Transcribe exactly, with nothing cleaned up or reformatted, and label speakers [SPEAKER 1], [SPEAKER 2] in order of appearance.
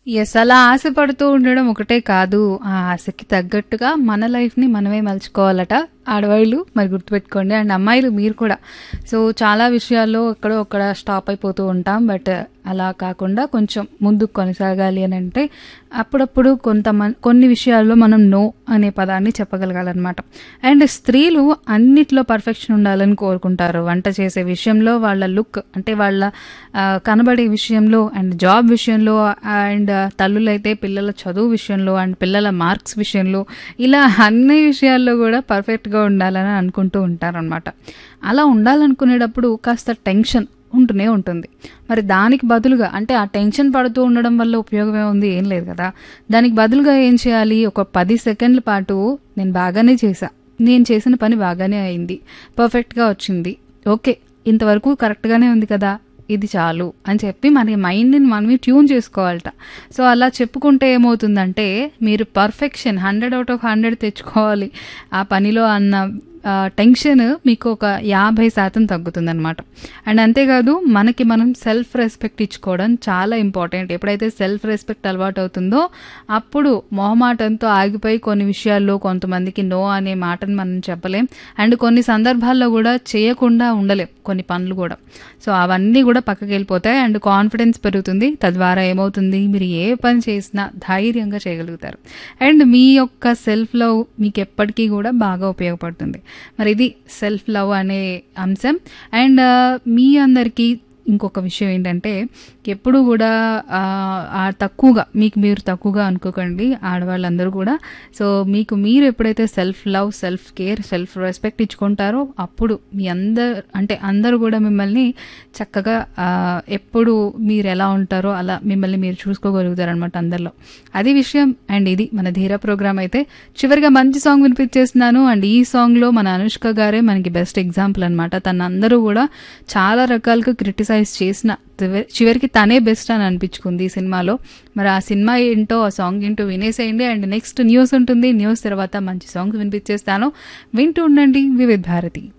[SPEAKER 1] Yes. అలా ఆశపడుతూ ఉండడం ఒకటే కాదు. ఆ ఆశకి తగ్గట్టుగా మన లైఫ్‌ని మనమే మలుచుకోవాలట ఆడవాళ్ళు. మరి గుర్తుపెట్టుకోండి. అండ్ అమ్మాయిలు మీరు కూడా. సో, చాలా విషయాల్లో ఎక్కడో అక్కడ స్టాప్ అయిపోతూ ఉంటాం. బట్ అలా కాకుండా కొంచెం ముందుకు కొనసాగాలి అని అంటే అప్పుడప్పుడు కొంతమం కొన్ని విషయాల్లో మనం నో అనే పదాన్ని చెప్పగలగాలన్నమాట. అండ్ స్త్రీలు అన్నిట్లో పర్ఫెక్షన్ ఉండాలని కోరుకుంటారు. వంట చేసే విషయంలో, వాళ్ళ లుక్ అంటే వాళ్ళ ఆ, కనబడే విషయంలో, అండ్ జాబ్ విషయంలో, అండ్ తల్లులైతే పిల్లల చదువు విషయంలో, అండ్ పిల్లల మార్క్స్ విషయంలో, ఇలా అన్ని విషయాల్లో కూడా పర్ఫెక్ట్గా ఉండాలని అనుకుంటూ ఉంటారనమాట. అలా ఉండాలనుకునేటప్పుడు కాస్త టెన్షన్ ఉంటూనే ఉంటుంది. మరి దానికి బదులుగా అంటే ఆ టెన్షన్ పడుతూ ఉండడం వల్ల ఉపయోగమే ఉంది, ఏం లేదు కదా. దానికి బదులుగా ఏం చేయాలి, ఒక పది సెకండ్ల పాటు నేను బాగానే చేశా, నేను చేసిన పని బాగానే అయింది, పర్ఫెక్ట్గా వచ్చింది, ఓకే ఇంతవరకు కరెక్ట్గానే ఉంది కదా, ఇది చాలు అని చెప్పి మన మైండ్ని మనమే ట్యూన్ చేసుకోవాలట. సో అలా చెప్పుకుంటే ఏమవుతుందంటే మీరు perfection hundred out of hundred తెచ్చుకోవాలి ఆ పనిలో అన్న టెన్షన్ మీకు ఒక యాభై శాతం తగ్గుతుందన్నమాట. అండ్ అంతేకాదు మనకి మనం సెల్ఫ్ రెస్పెక్ట్ ఇచ్చుకోవడం చాలా ఇంపార్టెంట్. ఎప్పుడైతే సెల్ఫ్ రెస్పెక్ట్ అలవాటు అవుతుందో అప్పుడు మొహమాటంతో ఆగిపోయి కొన్ని విషయాల్లో కొంతమందికి నో అనే మాటను మనం చెప్పలేం. అండ్ కొన్ని సందర్భాల్లో కూడా చేయకుండా ఉండలేం కొన్ని పనులు కూడా. సో అవన్నీ కూడా పక్కకి వెళ్ళిపోతాయి అండ్ కాన్ఫిడెన్స్ పెరుగుతుంది. తద్వారా ఏమవుతుంది, మీరు ఏ పని చేసినా ధైర్యంగా చేయగలుగుతారు. అండ్ మీ యొక్క సెల్ఫ్ లవ్ మీకు ఎప్పటికీ కూడా బాగా ఉపయోగపడుతుంది. మరి ఇది సెల్ఫ్ లవ్ అనే అంశం. అండ్ మీ అందరికీ ఇంకొక విషయం ఏంటంటే ఎప్పుడు కూడా ఆ, ఆ తక్కువగా మీకు మీరు తక్కువగా అనుకోకండి ఆడవాళ్ళందరూ కూడా. సో మీకు మీరు ఎప్పుడైతే self love, self care, self respect ఇచ్చుకుంటారో అప్పుడు మీ అందరు అంటే అందరూ కూడా మిమ్మల్ని చక్కగా ఆ, ఎప్పుడు మీరు ఎలా ఉంటారో అలా మిమ్మల్ని మీరు చూసుకోగలుగుతారు అనమాట అందరిలో. అది విషయం. అండ్ ఇది మన ధీర ప్రోగ్రామ్ అయితే చివరిగా మంచి సాంగ్ వినిపించేస్తున్నాను. అండ్ ఈ సాంగ్లో మన అనుష్క గారే మనకి బెస్ట్ ఎగ్జాంపుల్ అనమాట. తన అందరూ కూడా చాలా రకాలుగా క్రిటిసైజ్ చేసిన చివరి- చివరికి తనే బెస్ట్ అని అనిపించుకుంది ఈ సినిమాలో. మరి ఆ సినిమా ఏంటో, ఆ సాంగ్ ఏంటో వినేసేయండి. అండ్ నెక్స్ట్ న్యూస్ ఉంటుంది. న్యూస్ తర్వాత మంచి సాంగ్ వినిపించేస్తాను. వింటూ ఉండండి వివిధ భారతి.